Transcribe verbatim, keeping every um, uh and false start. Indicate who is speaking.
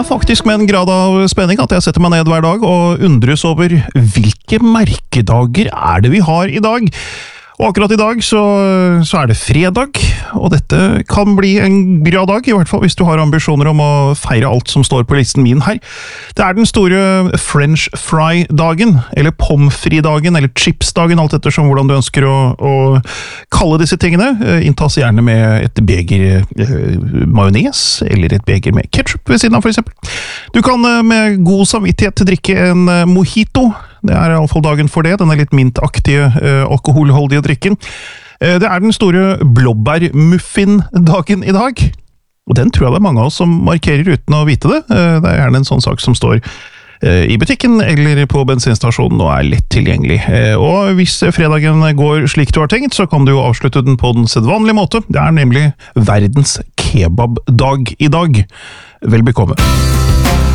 Speaker 1: er faktisk med en grad av spenning at jeg setter meg ned hver dag og undres over hvilke merkedager er det vi har i dag. Og akkurat i dag så, så er det fredag, og dette kan bli en bra dag, i hvert fall hvis du har ambisjoner om å feire alt som står på listen min her. Det er den store French fry-dagen, eller pommes frites-dagen, eller chips-dagen, alt etter som hvordan du ønsker å, å kalle disse tingene. Inntas gjerne med et beger eh, majones, eller et beger med ketchup ved siden av, for eksempel. Du kan eh, med god samvittighet drikke en eh, mojito. Det er i alle fall dagen for det, denne litt mintaktige, uh, alkoholholdige drikken. Uh, det er den store blåbærmuffin-dagen i dag, og den tror jeg det er mange av oss som markerer uten å vite det. Uh, det er gjerne en sånn sak som står uh, i butikken eller på bensinstasjonen og er lett tilgjengelig. Uh, og hvis fredagen går slik du har tenkt, så kan du jo avslutte den på den sedvanlige måte. Det er nemlig verdens kebabdag i dag. Vel bekomme.